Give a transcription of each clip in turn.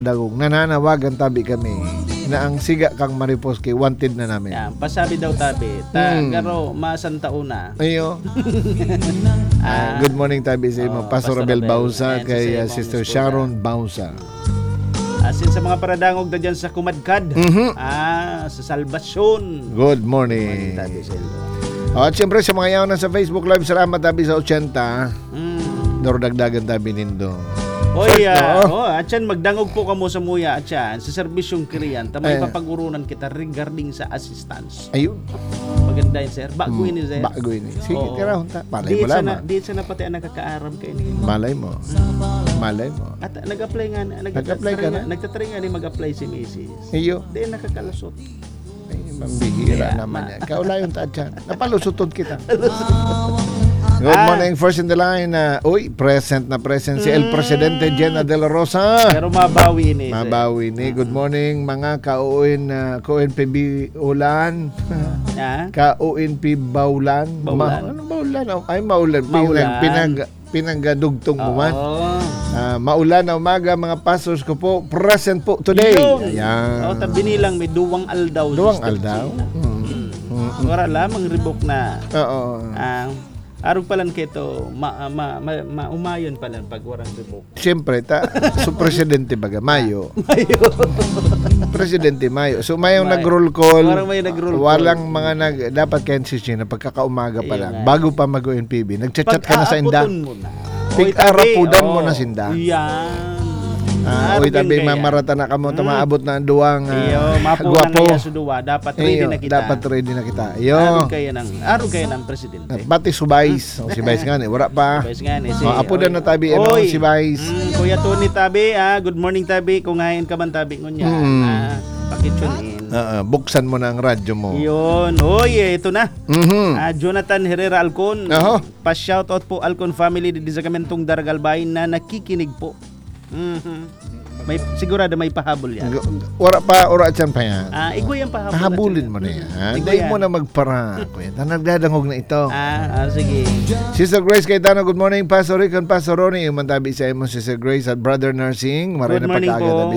Dagong nananawagan tabi kami na ang siga kang Mariposki wanted na namin. Yan, pasabi daw tabi. Garo, masan tauna. Ayo. Good morning tabi sa imo, Pastor Abel Bausa, kay Sister Sharon Bausa. Asin sa mga paradangog na dyan sa Kumadkad. Sa Salvasyon. Good morning. Tabi sa ilo. At siyempre sa mga yaw na sa Facebook Live, salamat tabi sa 80. Dagdagan tabi nindo. Oy, atyan magdangog po kamo sa muya atyan sa serbisyong Korean tamay papagurunan kita regarding sa assistance. Ayun. Maganda yun, sir. Bago yun, sir. Bago yun. Sige, tira hunta. Malay mo lamang. Di sa napati ang nakakaaram kayo ni. Malay mo. Malay mo. At nag-apply nga, Nag-apply ka na? nagtatry nga ni mag-apply si Mrs. Iyo. Di nakakalusot. Ay, mambihira naman yan. Kaulayon ta dyan. Napalusutod kita. Good morning, first in the line. Present si El Presidente Jenna De La Rosa. Pero mabawi ni. Mabawi ni. Good morning, mga ka-ONPB Ulan. Ka-ONP Baulan. Ano Baulan? Ay, Maulan. Pinanggadugtong mo man. Maulan na umaga, mga pastors ko po. Present po today. Ayan. Binilang may duwang aldaw. Duwang aldaw? Wala lamang ribok na. Oo. Arog palan kito, umayon palan pag warang ribok. Siyempre, so presidente baga, Mayo. Presidente Mayo. So mayong nag-roll call. Walang mga dapat cancel na pagkakaumaga pa lang. Bago pa mag-ONPB. Nagchat-chat ka na sa inda. Tig-arapudan mo na sinda. Yan. Uy, tabi mamarata na kamo maabot na duwang gwapo. Dapat ready na kita. Dapat ready na kita. Araw kayo ng presidente. Pati subais. Si Vice nga wala pa. Subais nga ni. Apo na tabi si Vice. Kuya Tony tabi, good morning tabi. Kung ngayon ka man tabi ngunya. Pakitune in. Buksan mo na ang radyo mo. Yun. Ito na. Jonathan Herrera Alcon. Pa-shoutout po Alcon family di Sacramentong Daragalbayan na nakikinig po. May sigurado may pahabol yan. Ora dyan pa yan. Ikaw yung pahabol. Pahabulin mo na yan. Hindi mo na magpara. Nagdadangog na ito. Sige. Sister Grace Cayetano, good morning. Pastor Rick and Pastor Ronnie. Umantabi sa imo, Sister Grace at Brother Nursing. Good morning po.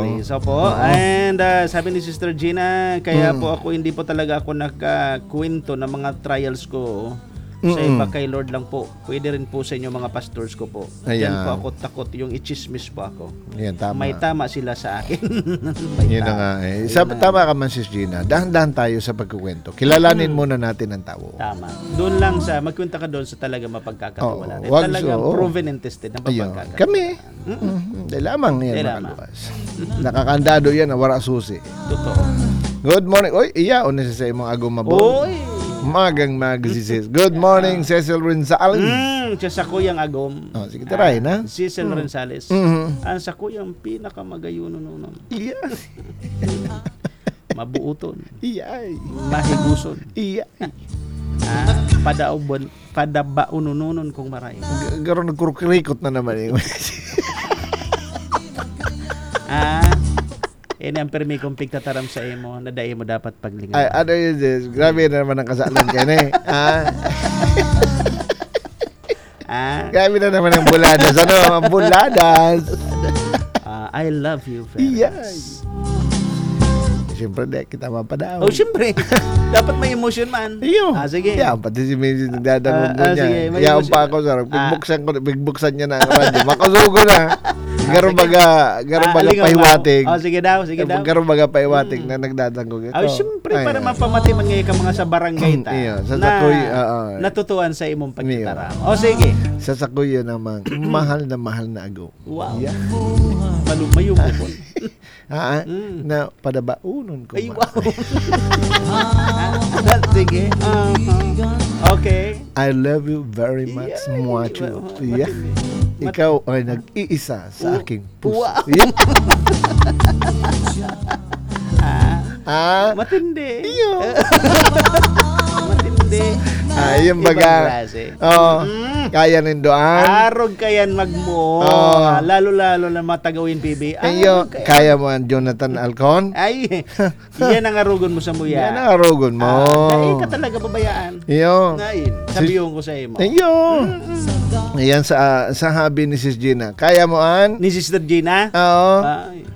And sabi ni Sister Gina, kaya po ako hindi po talaga ako nakakwento ng mga trials ko. Sa iba kay Lord lang po. Pwede rin po sa inyo mga pastors ko po. Diyan po ako takot. Yung i-chismis po ako. Yan, tama. May tama sila sa akin. Yan na nga eh. Tama ka man, Sis Gina. Dahan-dahan tayo sa pagkukwento. Kilalanin muna natin ang tao. Tama. Doon lang magkwenta ka doon sa talaga mapagkakatiwala. Talagang proven and tested na mapagkakatiwala. Kami. Dahil lamang yan makaluwas. Nakakandado yan na wala susi. Totoo. Good morning. Oy, iya. Una sa imong agong mabot. Oy. Magang magsisis. Good morning, Cecil Renzales. Sa kuyang agom. Sige, taray na. Cecil Renzales. Ang sa kuyang pinakamagayuno nun. Iya. Mabuuton. Iya. Mahiguson. Iya. Padabaunununon kung maray. Garo nagkurkurikot na naman yung Ini ang permi kong pigtataram sa imo na dahil mo dapat paglingan. Ay, ano yun, sis? Grabe na naman ang kasalan ka na eh. Grabe na naman ang buladas. Ano? Ang buladas. I love you, friends. Yes. Siyempre, di kita mapadaw. Siyempre. Dapat may emotion man. Iyo. Sige. Yan, pati si Mrs. nagdadangog mo niya. Sige, yan pa ako, sir. Pigbuksan niya na ang radyo. Makasugo na. Garo baga pahiwatig. Sige daw. Garo baga pahiwatig na nagdadangog. Siyempre, para mapamati man ngayon ka mga sa barangay ta. Na natutuan sa imong pagkitaram. Sige. Sa sakuya naman, mahal na agaw. Wow. Mayubo po. Na padabaunon ko. Ay, wow. Sige. Okay. I love you very much, Muacho. Yeah. Ikaw ay nag-iisa sa aking puso. Wow. Matindi. Iyo. Matindi. hindi. Yung Ibang baga. klase. Kaya nindoan. Arog kayan magmo. Lalo-lalo na matagawin, PB. Ayo, kaya mo ang Jonathan Alcon? Ay, yan ang arugon mo sa muya. Yan ang arugon mo. Dahil ka talaga babayaan. Iyo. Nain, sabiyon ko sa imo. Ayo. Ayan sa habi ni Sis Gina. Kaya mo an? Ni Sister Gina? Oo. Ay,